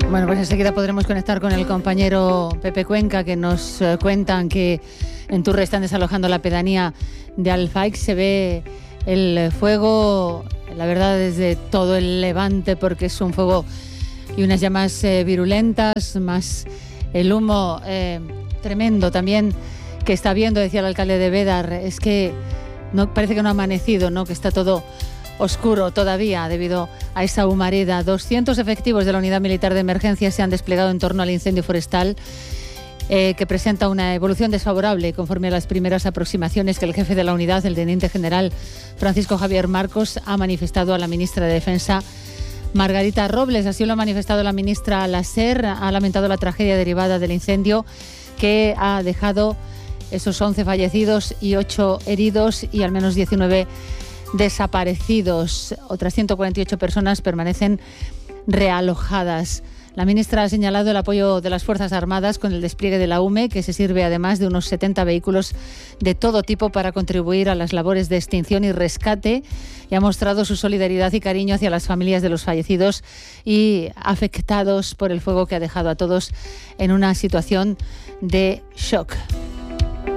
Bueno, pues enseguida podremos conectar con el compañero Pepe Cuenca, que nos cuentan que en Turre están desalojando la pedanía de Alfaic. Se ve el fuego, la verdad, desde todo el Levante, porque es un fuego y unas llamas virulentas, más el humo tremendo también que está viendo, decía el alcalde de Bédar. Es que no, parece que no ha amanecido, ¿no? Que está todo oscuro todavía debido a esa humareda. 200 efectivos de la Unidad Militar de Emergencia se han desplegado en torno al incendio forestal que presenta una evolución desfavorable conforme a las primeras aproximaciones que el jefe de la unidad, el teniente general Francisco Javier Marcos, ha manifestado a la ministra de Defensa, Margarita Robles. Así lo ha manifestado la ministra al SER. Ha lamentado la tragedia derivada del incendio que ha dejado esos 11 fallecidos y 8 heridos y al menos 19 desaparecidos. Otras 148 personas permanecen realojadas. La ministra ha señalado el apoyo de las Fuerzas Armadas con el despliegue de la UME, que se sirve además de unos 70 vehículos de todo tipo para contribuir a las labores de extinción y rescate, y ha mostrado su solidaridad y cariño hacia las familias de los fallecidos y afectados por el fuego que ha dejado a todos en una situación de shock.